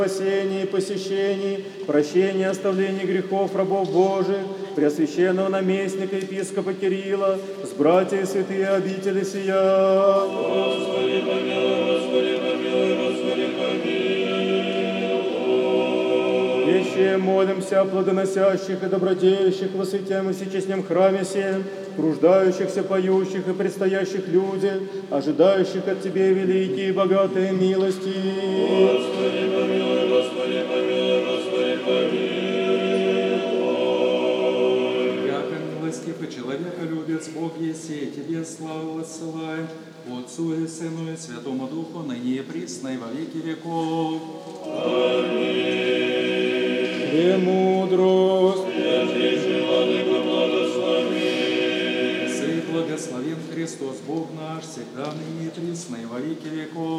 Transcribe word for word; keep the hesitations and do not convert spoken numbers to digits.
спасении и посещении, прощении и оставлении грехов рабов Божьих, Преосвященного наместника епископа Кирилла, с братьями святые обители сия. Господи, помилуй, Господи, помилуй, Господи, помилуй. Еще молимся о плодоносящих и добродеющих во святем и всечестном храме сем, труждающихся, поющих и предстоящих людях, ожидающих от Тебе великие и богатые милости. Господи, помилуй, Господи, помилуй, Господи, помилуй. Яко милостив и человеколюбец Бог еси, Тебе славу воссылаем, Отцу и Сыну и Святому Духу, ныне и присно и во веки веков. Аминь. Премудрость. Святейший Владыка, благослови. Сей благословен Христос Бог наш, всегда ныне и присно и во веки веков.